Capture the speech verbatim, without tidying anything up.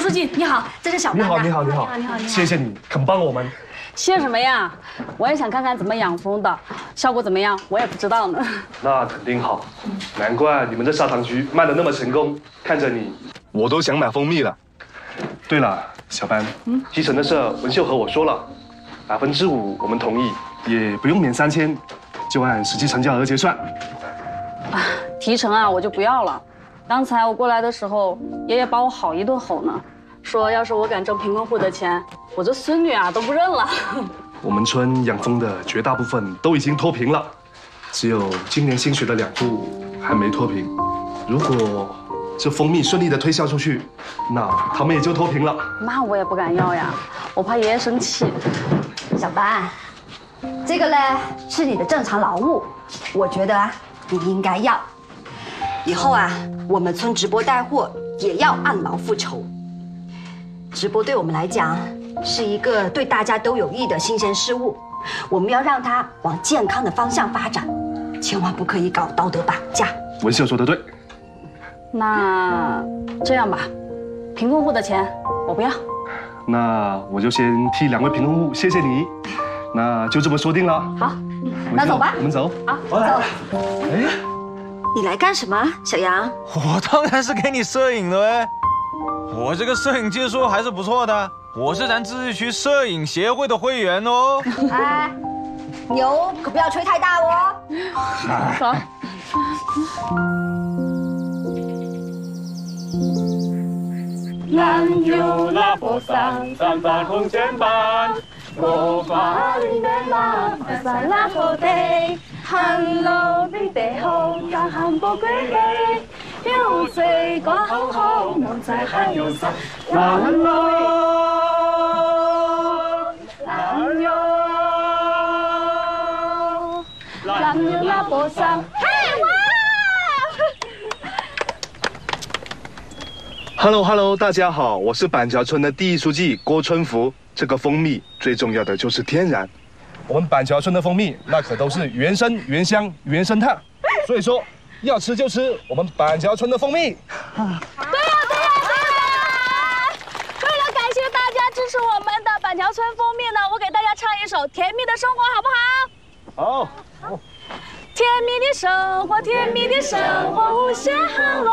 书记你好，这是小班。 你好，你好，你好， 你好，你好， 谢谢你肯帮我们。 谢什么呀？我也想看看怎么养蜂的，效果怎么样，我也不知道呢。 那肯定好，难怪你们的砂糖橘卖得那么成功。看着你，我都想买蜂蜜了。对了，小班，嗯，提成的事文秀和我说了，百分之五我们同意，也不用免三千，就按实际成交额结算。 啊，提成啊，我就不要了。刚才我过来的时候，爷爷把我好一顿吼呢。 说要是我敢挣贫困户的钱，我这孙女啊都不认了。 我们村养蜂的绝大部分都已经脱贫了，只有今年新学的两户还没脱贫。如果这蜂蜜顺利的推销出去，那他们也就脱贫了。 那我也不敢要呀，我怕爷爷生气。 小班，这个呢是你的正常劳务，我觉得啊你应该要。以后啊，我们村直播带货也要按劳复酬。 直播对我们来讲是一个对大家都有益的新鲜事物，我们要让它往健康的方向发展，千万不可以搞道德绑架。 文秀说的对， 那这样吧，贫困户的钱我不要。 那我就先替两位贫困户谢谢你，那就这么说定了。 好，那走吧， 我们走。 好，走。 哎，你来干什么，小杨？ 我当然是给你摄影的呗。 我这个摄影技术还是不错的，我是咱自治区摄影协会的会员哦。 哎，牛可不要吹太大哦。 走。 南有拉佛山，山翻红线板，我发林的拉，山拉佛地，寒露的地后，江汉波归黑。 有水过后后，梦在还有山，南哟南哟南哟拉波山，嘿哇 ！Hello Hello， 大家好，我是板桥村的第一书记郭春福。这个蜂蜜最重要的就是天然，我们板桥村的蜂蜜那可都是原生、原香、原生态，所以说。 要吃就吃我们板桥村的蜂蜜。对呀对呀对呀！为了感谢大家支持我们的板桥村蜂蜜呢，我给大家唱一首《甜蜜的生活》，好不好？ 好。 甜蜜的生活，甜蜜的生活无限。